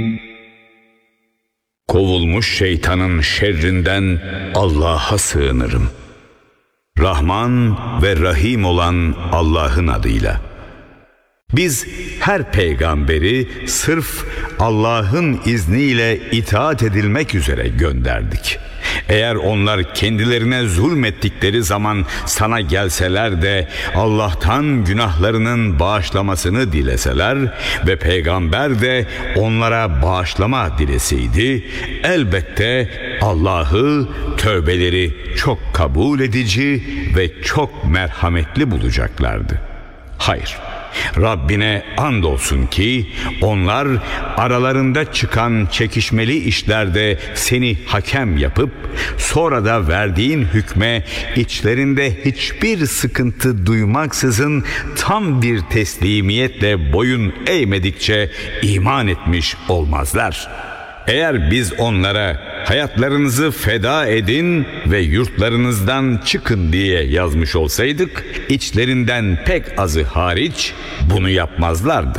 Kovulmuş şeytanın şerrinden Allah'a sığınırım. Rahman ve Rahim olan Allah'ın adıyla. Biz her peygamberi sırf Allah'ın izniyle itaat edilmek üzere gönderdik. Eğer onlar kendilerine zulmettikleri zaman sana gelseler de Allah'tan günahlarının bağışlamasını dileseler ve peygamber de onlara bağışlama dileseydi, elbette Allah'ı tövbeleri çok kabul edici ve çok merhametli bulacaklardı. Hayır, Rabbine andolsun ki onlar aralarında çıkan çekişmeli işlerde seni hakem yapıp sonra da verdiğin hükme içlerinde hiçbir sıkıntı duymaksızın tam bir teslimiyetle boyun eğmedikçe iman etmiş olmazlar. Eğer biz onlara hayatlarınızı feda edin ve yurtlarınızdan çıkın diye yazmış olsaydık, içlerinden pek azı hariç bunu yapmazlardı.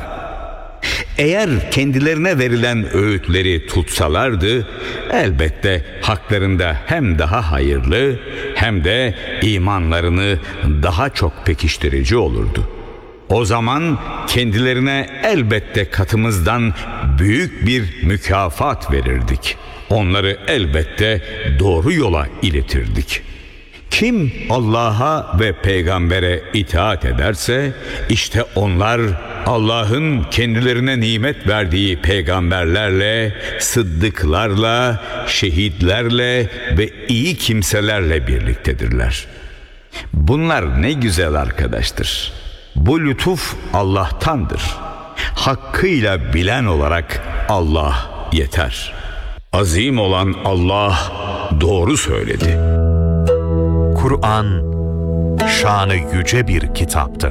Eğer kendilerine verilen öğütleri tutsalardı, elbette haklarında hem daha hayırlı hem de imanlarını daha çok pekiştirici olurdu. O zaman kendilerine elbette katımızdan büyük bir mükafat verirdik. Onları elbette doğru yola iletirdik. Kim Allah'a ve peygambere itaat ederse işte onlar Allah'ın kendilerine nimet verdiği peygamberlerle, sıddıklarla, şehitlerle ve iyi kimselerle birliktedirler. Bunlar ne güzel arkadaştır. Bu lütuf Allah'tandır. Hakkıyla bilen olarak Allah yeter. Azim olan Allah doğru söyledi. Kur'an, şanı yüce bir kitaptır.